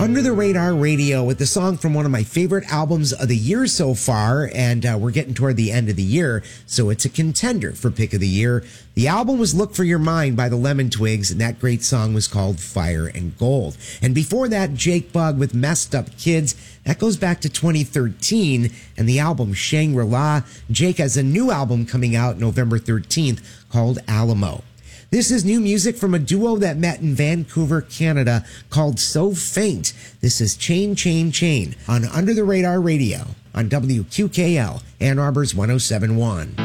Under the Radar Radio with the song from one of my favorite albums of the year so far, and we're getting toward the end of the year, so it's a contender for Pick of the Year. The album was Look for Your Mind by the Lemon Twigs, and that great song was called Fire and Gold. And before that, Jake Bugg with Messed Up Kids. That goes back to 2013, and the album Shangri-La. Jake has a new album coming out November 13th called Alamo. This is new music from a duo that met in Vancouver, Canada, called So Faint. This is Chain, Chain, Chain on Under the Radar Radio on WQKL, Ann Arbor's 107.1.